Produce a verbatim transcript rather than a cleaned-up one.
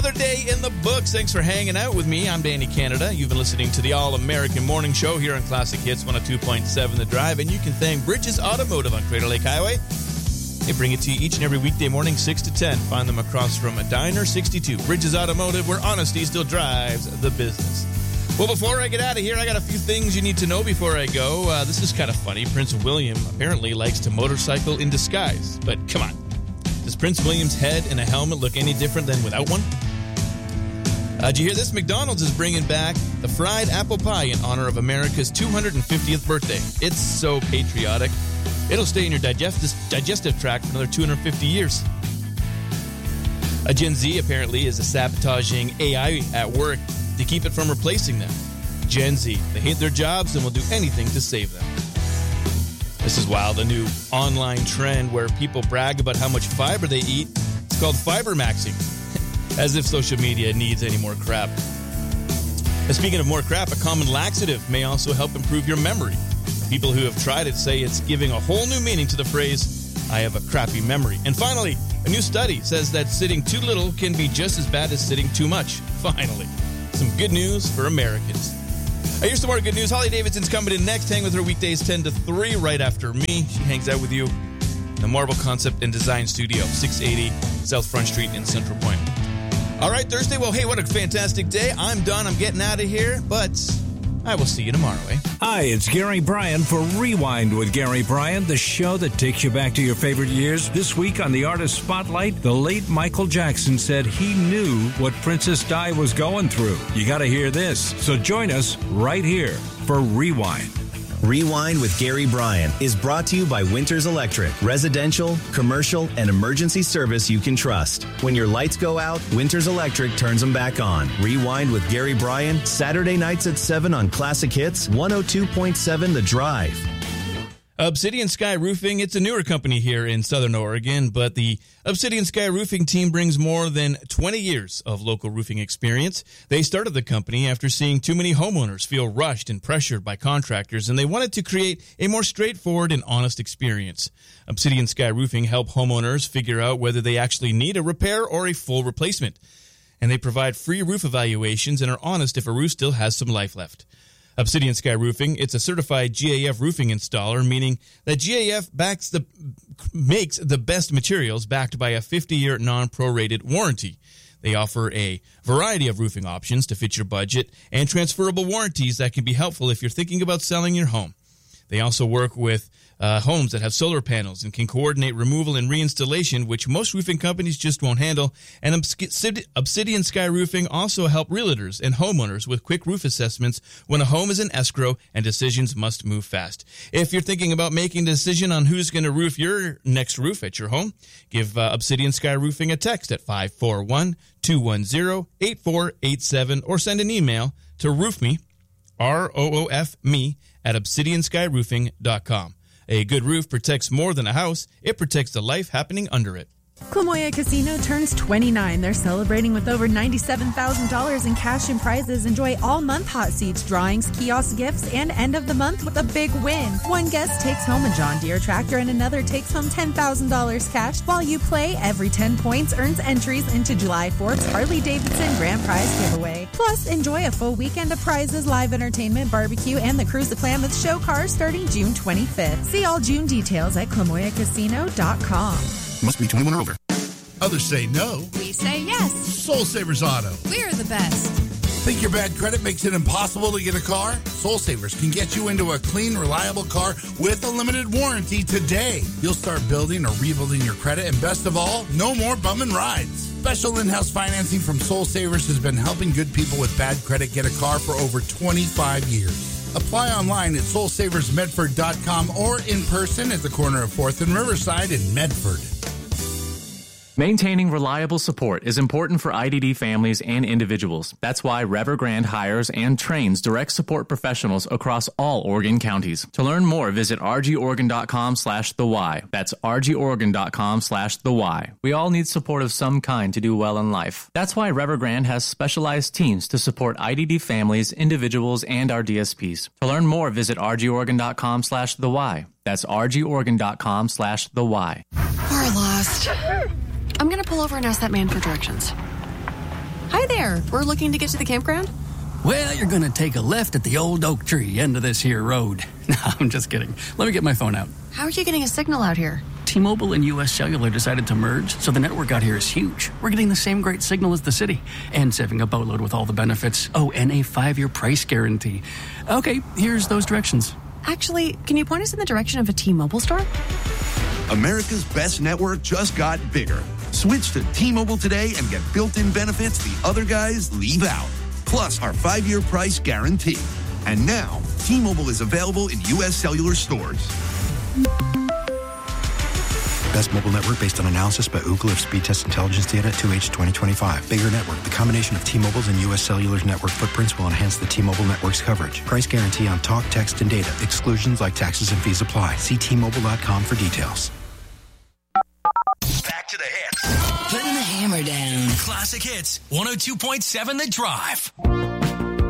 Another day in the books. Thanks for hanging out with me. I'm Danny Canada. You've been listening to the All-American Morning Show here on Classic Hits one oh two point seven The Drive, and you can thank Bridges Automotive on Crater Lake Highway. They bring it to you each and every weekday morning, six to ten. Find them across from a Diner sixty-two. Bridges Automotive, where honesty still drives the business. Well, before I get out of here, I got a few things you need to know before I go. Uh, this is kind of funny. Prince William apparently likes to motorcycle in disguise. But come on. Does Prince William's head in a helmet look any different than without one? Uh, did you hear this? McDonald's is bringing back the fried apple pie in honor of America's two hundred fiftieth birthday. It's so patriotic. It'll stay in your digestive, digestive tract for another two hundred fifty years. A Gen Z apparently is sabotaging A I at work to keep it from replacing them. Gen Z, they hate their jobs and will do anything to save them. This is wild, a new online trend where people brag about how much fiber they eat. It's called fiber maxing. As if social media needs any more crap. And speaking of more crap, a common laxative may also help improve your memory. People who have tried it say it's giving a whole new meaning to the phrase, I have a crappy memory. And finally, a new study says that sitting too little can be just as bad as sitting too much. Finally, some good news for Americans. Uh, here's some more good news. Holly Davidson's coming in next. Hang with her weekdays ten to three right after me. She hangs out with you in the Marble Concept and Design Studio, six eighty South Front Street in Central Point. All right, Thursday. Well, hey, what a fantastic day. I'm done. I'm getting out of here, but I will see you tomorrow, eh? Hi, it's Gary Bryan for Rewind with Gary Bryan, the show that takes you back to your favorite years. This week on the Artist Spotlight, the late Michael Jackson said he knew what Princess Di was going through. You got to hear this. So join us right here for Rewind. Rewind with Gary Bryan is brought to you by Winters Electric, residential, commercial, and emergency service you can trust. When your lights go out, Winters Electric turns them back on. Rewind with Gary Bryan, Saturday nights at seven on Classic Hits one oh two point seven The Drive. Obsidian Sky Roofing, it's a newer company here in Southern Oregon, but the Obsidian Sky Roofing team brings more than twenty years of local roofing experience. They started the company after seeing too many homeowners feel rushed and pressured by contractors, and they wanted to create a more straightforward and honest experience. Obsidian Sky Roofing help homeowners figure out whether they actually need a repair or a full replacement. And they provide free roof evaluations and are honest if a roof still has some life left. Obsidian Sky Roofing, it's a certified G A F roofing installer, meaning that G A F backs the makes the best materials backed by a fifty-year non-prorated warranty. They offer a variety of roofing options to fit your budget and transferable warranties that can be helpful if you're thinking about selling your home. They also work with uh, homes that have solar panels and can coordinate removal and reinstallation, which most roofing companies just won't handle. And Obsidian Sky Roofing also help realtors and homeowners with quick roof assessments when a home is in escrow and decisions must move fast. If you're thinking about making a decision on who's going to roof your next roof at your home, give uh, Obsidian Sky Roofing a text at five four one, two one zero, eight four eight seven or send an email to roofme, R O O F me, at obsidian sky roofing dot com. A good roof protects more than a house. It protects the life happening under it. Clamoya Casino turns twenty-nine. They're celebrating with over ninety-seven thousand dollars in cash and prizes. Enjoy all month hot seats, drawings, kiosk gifts, and end of the month with a big win. One guest takes home a John Deere tractor and another takes home ten thousand dollars cash. While you play, every ten points earns entries into July fourth's Harley Davidson Grand Prize giveaway. Plus, enjoy a full weekend of prizes, live entertainment, barbecue, and the Cruise the Klamath show cars starting June twenty-fifth. See all June details at clamoya casino dot com. Must be twenty-one or over. Others say no. We say yes. Soul Savers Auto. We're the best. Think your bad credit makes it impossible to get a car? Soul Savers can get you into a clean, reliable car with a limited warranty today. You'll start building or rebuilding your credit, and best of all, no more bumming rides. Special in-house financing from Soul Savers has been helping good people with bad credit get a car for over twenty-five years. Apply online at soul savers medford dot com or in person at the corner of fourth and Riverside in Medford. Maintaining reliable support is important for I D D families and individuals. That's why Evergrande hires and trains direct support professionals across all Oregon counties. To learn more, visit r g oregon dot com slash the why. That's r g oregon dot com slash the why. We all need support of some kind to do well in life. That's why Evergrande has specialized teams to support I D D families, individuals, and our D S Ps. To learn more, visit r g oregon dot com slash the why. That's r g oregon dot com slash the why. We're lost. I'm going to pull over and ask that man for directions. Hi there. We're looking to get to the campground. Well, you're going to take a left at the old oak tree end of this here road. No, I'm just kidding. Let me get my phone out. How are you getting a signal out here? T-Mobile and U S Cellular decided to merge, so the network out here is huge. We're getting the same great signal as the city, and saving a boatload with all the benefits. Oh, and a five-year price guarantee. Okay, here's those directions. Actually, can you point us in the direction of a T-Mobile store? America's best network just got bigger. Switch to T-Mobile today and get built-in benefits the other guys leave out. Plus our five-year price guarantee. And now, T-Mobile is available in U S Cellular stores. Best mobile network based on analysis by Ookla of speed test intelligence data at two H twenty twenty-five. Bigger network. The combination of T-Mobile's and U S Cellular's network footprints will enhance the T-Mobile network's coverage. Price guarantee on talk, text, and data. Exclusions like taxes and fees apply. See T Mobile dot com for details. Back to the hits. Putting the hammer down. Classic Hits, one oh two point seven The Drive.